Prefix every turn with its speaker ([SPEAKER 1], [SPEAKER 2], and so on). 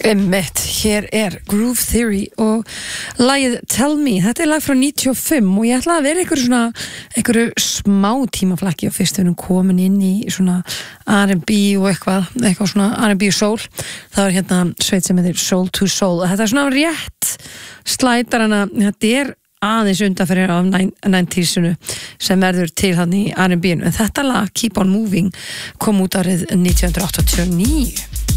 [SPEAKER 1] Einmitt, hér Groove Theory og lagið Tell Me, þetta lag frá 95 og ég ætla að vera einhverju smá tímaflakki og fyrst við erum komin inn í svona R&B og eitthvað svona R&B soul, það hérna sveit sem heitir Soul to Soul og þetta svona rétt slætar hana, þetta aðeins undanferðir af 90s-unu sem verður til hann í R&B-inu en þetta lag Keep on Moving kom út árið 1989